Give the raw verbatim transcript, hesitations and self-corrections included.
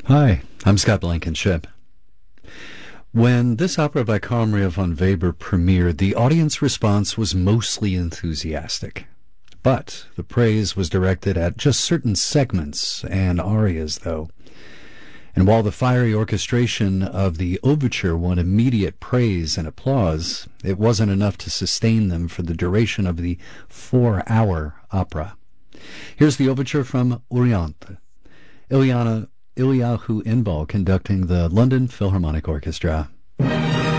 Hi, I'm Scott Blankenship. When this opera by Carl Maria von Weber premiered, the audience response was mostly enthusiastic. But the praise was directed at just certain segments and arias, though. And while the fiery orchestration of the overture won immediate praise and applause, it wasn't enough to sustain them for the duration of the four-hour opera. Here's the overture from Euryanthe. Ilyana Ilyahu Inbal conducting the London Philharmonic Orchestra.